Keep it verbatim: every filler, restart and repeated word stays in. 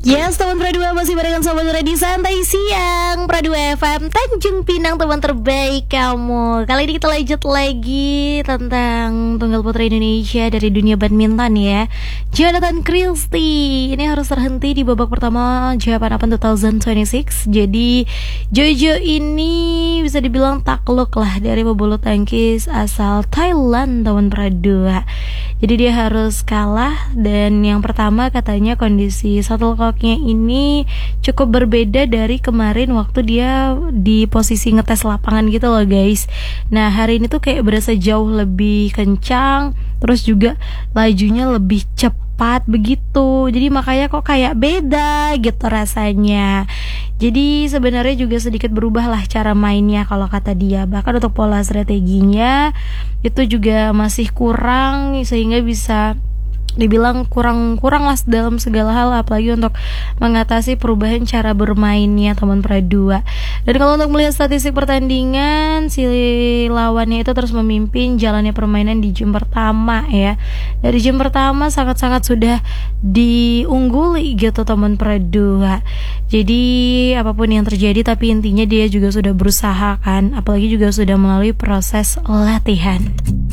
Yes, teman Pradua masih barengan Sobat Ready Santai Siang Pradua F M Tanjung Pinang, teman terbaik kamu. Kali ini kita lanjut lagi tentang tunggal putra Indonesia dari dunia badminton ya, Jonathan Christie. Ini harus terhenti di babak pertama Japan Open dua ribu dua puluh enam. Jadi Jojo ini bisa dibilang takluk lah dari pebulu tangkis asal Thailand, teman Pradua. Jadi dia harus kalah, dan yang pertama katanya kondisi shuttlecocknya ini cukup berbeda dari kemarin waktu dia di posisi ngetes lapangan gitu loh guys. Nah hari ini tuh kayak berasa jauh lebih kencang, terus juga lajunya lebih cepat begitu. Jadi makanya kok kayak beda gitu rasanya. Jadi sebenarnya juga sedikit berubah lah cara mainnya kalau kata dia. Bahkan untuk pola strateginya itu juga masih kurang, sehingga bisa dibilang kurang-kurang lah dalam segala hal, apalagi untuk mengatasi perubahan cara bermainnya teman Pradua. Dan kalau untuk melihat statistik pertandingan, si lawannya itu terus memimpin jalannya permainan di game pertama ya. Dari game pertama sangat-sangat sudah diungguli gitu teman Pradua. Jadi apapun yang terjadi, tapi intinya dia juga sudah berusaha kan, apalagi juga sudah melalui proses latihan.